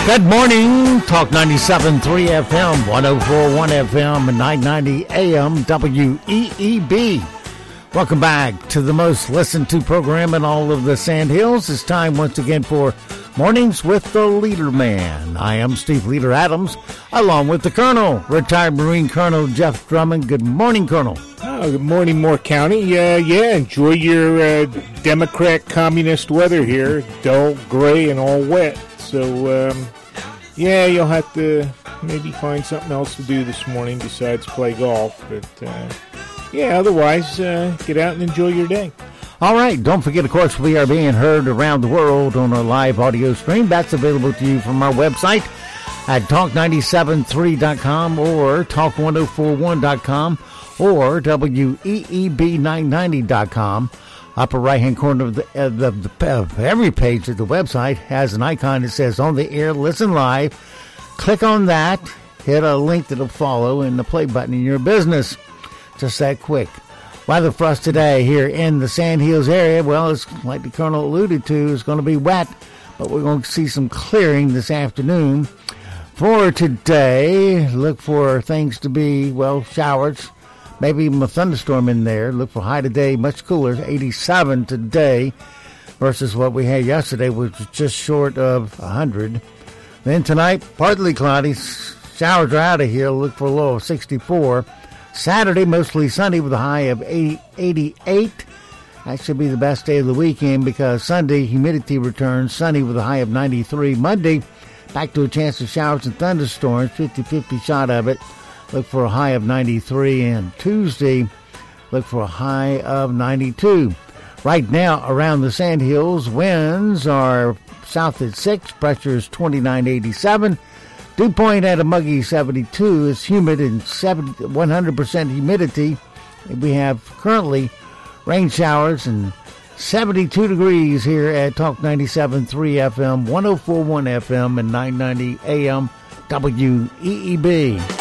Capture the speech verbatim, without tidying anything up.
Good morning, Talk ninety-seven point three F M, one oh four point one F M, and nine ninety A M W E E B. Welcome back to the most listened to program in all of the Sand Hills. It's time once again for Mornings with the Leader Man. I am Steve Leader Adams, along with the Colonel, retired Marine Colonel Jeff Drummond. Good morning, Colonel. Oh, good morning, Moore County. Uh, yeah, enjoy your uh, Democrat communist weather here. Dull, gray, and all wet. So, um, yeah, you'll have to maybe find something else to do this morning besides play golf. But, uh, yeah, otherwise, uh, get out and enjoy your day. All right. Don't forget, of course, we are being heard around the world on our live audio stream. That's available to you from our website at talk nine seven three dot com or talk ten forty-one dot com or W E E B nine ninety dot com. Upper right-hand corner of, the, uh, the, the, of every page of the website has an icon that says On the Air, Listen Live. Click on that, hit a link that'll follow, and the play button in your business. Just that quick. Weather for us today here in the Sand Hills area, well, it's like the Colonel alluded to, it's going to be wet, but we're going to see some clearing this afternoon. For today, look for things to be, well, showers. Maybe even a thunderstorm in there. Look for high today, much cooler, eighty-seven today versus what we had yesterday, which was just short of one hundred. Then tonight, partly cloudy. Showers are out of here. Look for a low of sixty-four. Saturday, mostly sunny with a high of eighty, eighty-eight. That should be the best day of the weekend because Sunday, humidity returns, sunny with a high of ninety-three. Monday, back to a chance of showers and thunderstorms, fifty-fifty shot of it. Look for a high of ninety-three, and Tuesday, look for a high of ninety-two. Right now, around the Sand Hills, winds are south at six, pressure is twenty-nine eighty-seven. Dew point at a muggy seventy-two. It's humid and seventy, one hundred percent humidity. We have currently rain showers and seventy-two degrees here at Talk ninety-seven point three F M, one oh four point one F M, and nine ninety A M W E E B.